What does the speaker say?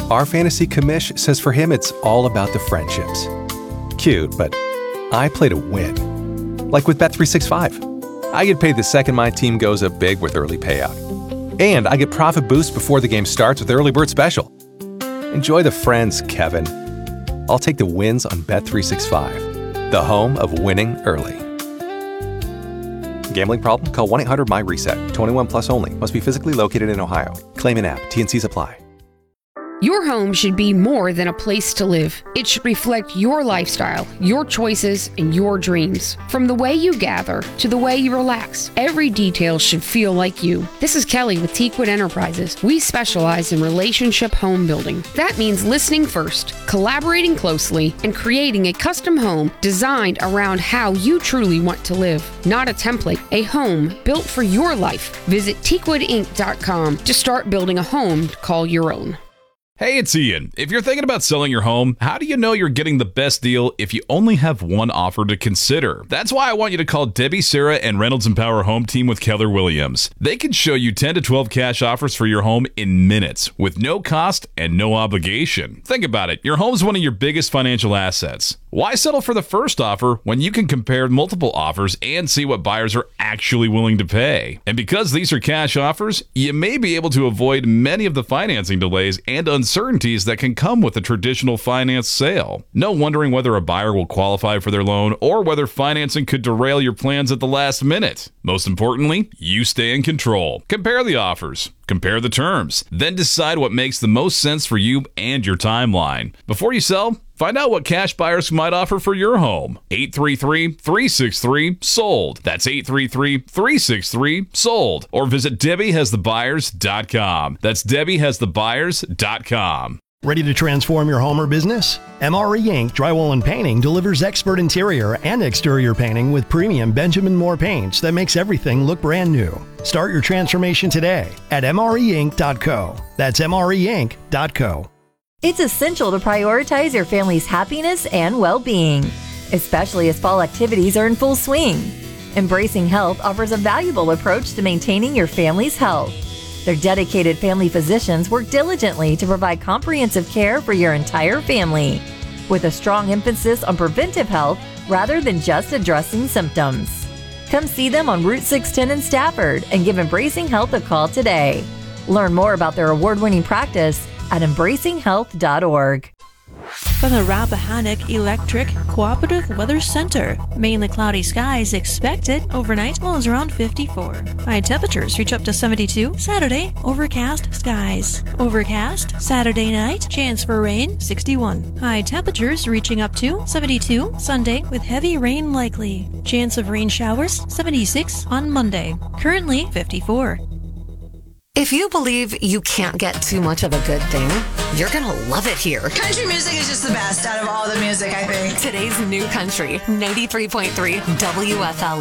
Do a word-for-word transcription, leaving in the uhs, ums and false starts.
Our fantasy commish says for him it's all about the friendships. Cute, but I play to win. Like with Bet three sixty-five. I get paid the second my team goes up big with early payout. And I get profit boost before the game starts with Early Bird Special. Enjoy the friends, Kevin. I'll take the wins on Bet three sixty-five, the home of winning early. Gambling problem? Call one eight hundred M Y reset. twenty-one plus only. Must be physically located in Ohio. Claim in app. T N Cs apply. Your home should be more than a place to live. It should reflect your lifestyle, your choices, and your dreams. From the way you gather to the way you relax, every detail should feel like you. This is Kelly with Teakwood Enterprises. We specialize in relationship home building. That means listening first, collaborating closely, and creating a custom home designed around how you truly want to live. Not a template, a home built for your life. Visit teakwood inc dot com to start building a home to call your own. Hey, it's Ian. If you're thinking about selling your home, how do you know you're getting the best deal if you only have one offer to consider? That's why I want you to call Debbie, Sarah, and Reynolds and Power Home Team with Keller Williams. They can show you ten to twelve cash offers for your home in minutes with no cost and no obligation. Think about it. Your home's one of your biggest financial assets. Why settle for the first offer when you can compare multiple offers and see what buyers are actually willing to pay? And because these are cash offers, you may be able to avoid many of the financing delays and uncertainties that can come with a traditional finance sale. No wondering whether a buyer will qualify for their loan or whether financing could derail your plans at the last minute. Most importantly, you stay in control. Compare the offers. Compare the terms. Then decide what makes the most sense for you and your timeline. Before you sell, find out what cash buyers might offer for your home. eight three three, three six three, sold. That's eight three three, three six three, sold. Or visit Debbie Has The Buyers dot com. That's Debbie Has The Buyers dot com. Ready to transform your home or business? M R E Incorporated. Drywall and Painting delivers expert interior and exterior painting with premium Benjamin Moore paints that makes everything look brand new. Start your transformation today at M R E Inc dot co. That's M R E Inc dot co. It's essential to prioritize your family's happiness and well-being, especially as fall activities are in full swing. Embracing Health offers a valuable approach to maintaining your family's health. Their dedicated family physicians work diligently to provide comprehensive care for your entire family, with a strong emphasis on preventive health rather than just addressing symptoms. Come see them on Route six ten in Stafford and give Embracing Health a call today. Learn more about their award-winning practice at embracing health dot org. From the Rappahannock Electric Cooperative Weather Center. Mainly cloudy skies expected. Overnight, lows around fifty-four. High temperatures reach up to seventy-two. Saturday, overcast skies. Overcast, Saturday night, chance for rain, sixty-one. High temperatures reaching up to seventy-two. Sunday, with heavy rain likely. Chance of rain showers, seventy-six on Monday. Currently, fifty-four. If you believe you can't get too much of a good thing, you're gonna love it here. Country music is just the best out of all the music, I think. Today's new country, ninety-three point three W F L.